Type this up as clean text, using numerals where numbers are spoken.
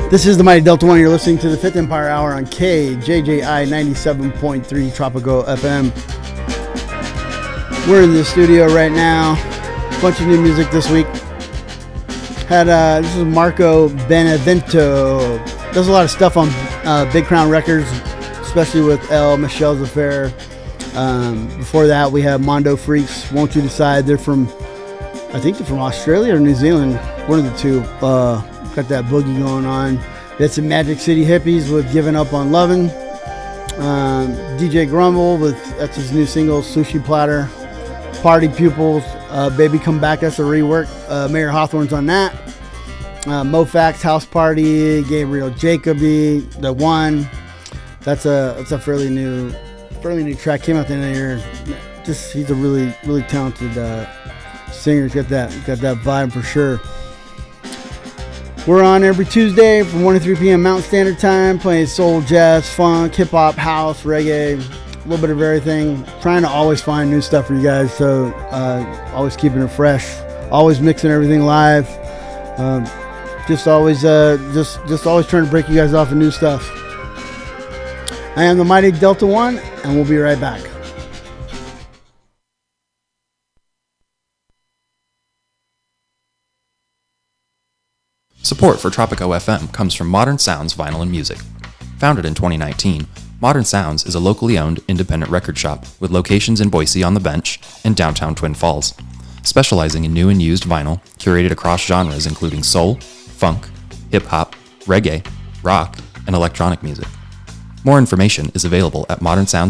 This is the Mighty Delta One. You're listening to the Fifth Empire Hour on KJJI 97.3 Tropico FM. We're in the studio right now. Bunch of new music this week. This is Marco Benevento. Does a lot of stuff on Big Crown Records, especially with El Michelle's Affair. Before that, we have Mondo Freaks. Won't You Decide? I think they're from Australia or New Zealand. One of the two. Got that boogie going on. That's some Magic City Hippies with Giving Up on Lovin'. DJ Grumble that's his new single, Sushi Platter. Party Pupils, Baby Come Back, that's a rework. Mayor Hawthorne's on that. Mofax, House Party, Gabriel Jacoby, The One. That's a fairly new track. Came out the end of the year. He's a really, really talented singer. He's got that vibe for sure. We're on every Tuesday from 1 to 3 p.m. Mountain Standard Time, playing soul, jazz, funk, hip-hop, house, reggae, a little bit of everything. Trying to always find new stuff for you guys, so always keeping it fresh. Always mixing everything live. Just always trying to break you guys off of new stuff. I am the Mighty Delta One, and we'll be right back. Support for Tropico FM comes from Modern Sounds Vinyl and Music. Founded in 2019, Modern Sounds is a locally owned independent record shop with locations in Boise on the Bench and downtown Twin Falls, specializing in new and used vinyl curated across genres including soul, funk, hip-hop, reggae, rock, and electronic music. More information is available at modernsounds.com.